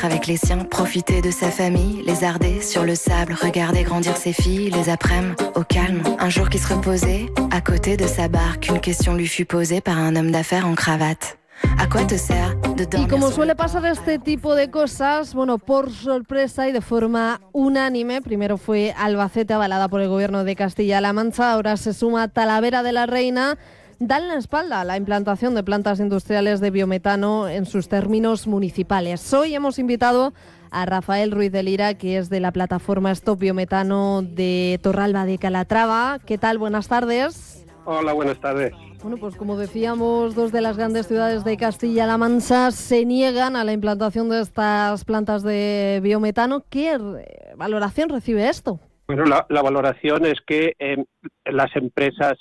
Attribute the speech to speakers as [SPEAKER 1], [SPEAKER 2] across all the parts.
[SPEAKER 1] être avec les siens, profiter de sa famille, lézarder sur le sable, regarder grandir ses filles, les après-midi au calme. Un jour qui se reposait, à côté de sa barque, une question lui fut posée par un homme d'affaires en cravate. ¿A quoi te sert de dormir?
[SPEAKER 2] Y como suele pasar este tipo de cosas, bueno, por sorpresa y de forma unánime, primero fue Albacete, avalada por el gobierno de Castilla-La Mancha, ahora se suma Talavera de la Reina, dan la espalda a la implantación de plantas industriales de biometano en sus términos municipales. Hoy hemos invitado a Rafael Ruiz de Lira, que es de la plataforma Stop Biometano de Torralba de Calatrava. ¿Qué tal? Buenas tardes.
[SPEAKER 3] Hola, buenas tardes.
[SPEAKER 2] Bueno, pues como decíamos, dos de las grandes ciudades de Castilla-La Mancha se niegan a la implantación de estas plantas de biometano. ¿Qué valoración recibe esto?
[SPEAKER 3] Bueno, la valoración es que las empresas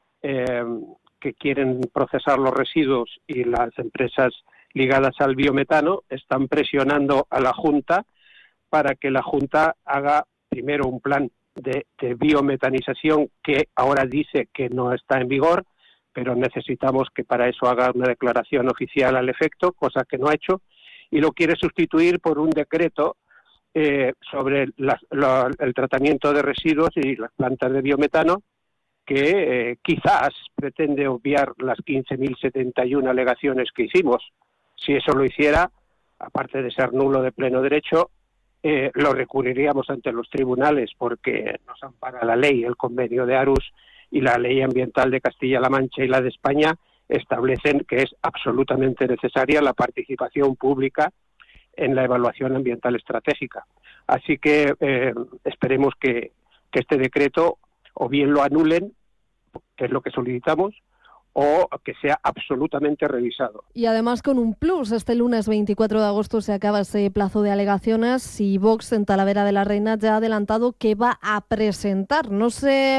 [SPEAKER 3] que quieren procesar los residuos y las empresas ligadas al biometano están presionando a la Junta para que la Junta haga primero un plan de biometanización que ahora dice que no está en vigor, pero necesitamos que para eso haga una declaración oficial al efecto, cosa que no ha hecho, y lo quiere sustituir por un decreto sobre el tratamiento de residuos y las plantas de biometano, que quizás pretende obviar las 15.071 alegaciones que hicimos. Si eso lo hiciera, aparte de ser nulo de pleno derecho, lo recurriríamos ante los tribunales porque nos ampara la ley, el convenio de Aarhus y la ley ambiental de Castilla-La Mancha y la de España establecen que es absolutamente necesaria la participación pública en la evaluación ambiental estratégica. Así que esperemos que este decreto o bien lo anulen, que es lo que solicitamos, o que sea absolutamente revisado.
[SPEAKER 2] Y además con un plus, este lunes 24 de agosto se acaba ese plazo de alegaciones y Vox en Talavera de la Reina ya ha adelantado que va a presentar. No sé